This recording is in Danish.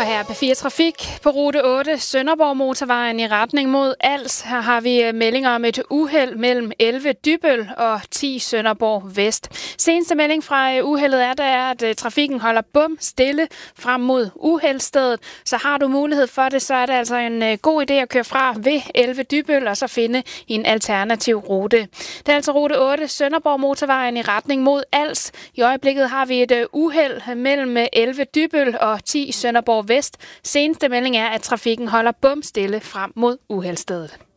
Og her på 4 Trafik på rute 8 Sønderborg Motorvejen i retning mod Als. Her har vi meldinger om et uheld mellem 11 Dybøl og 10 Sønderborg Vest. Seneste melding fra uheldet er, at trafikken holder bum stille frem mod uheldsstedet. Så har du mulighed for det, så er det altså en god idé at køre fra ved 11 Dybøl og så finde en alternativ rute. Det er altså rute 8 Sønderborg Motorvejen i retning mod Als. I øjeblikket har vi et uheld mellem 11 Dybøl og 10 Sønderborg Vest. Seneste melding er, at trafikken holder bum stille frem mod uheldsstedet.